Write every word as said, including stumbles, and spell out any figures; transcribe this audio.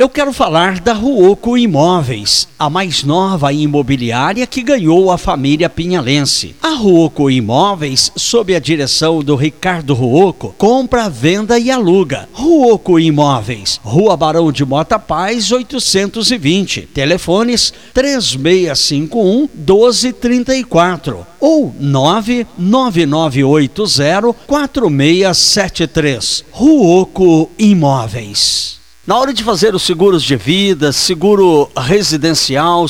Eu quero falar da Ruoco Imóveis, a mais nova imobiliária que ganhou a família pinhalense. A Ruoco Imóveis, sob a direção do Ricardo Ruoco, compra, venda e aluga. Ruoco Imóveis, Rua Barão de Mota Paz, oitocentos e vinte. Telefones três seis cinco um, um dois três quatro ou nove nove nove oito zero, quatro seis sete três. Ruoco Imóveis. Na hora de fazer os seguros de vida, seguro residencial,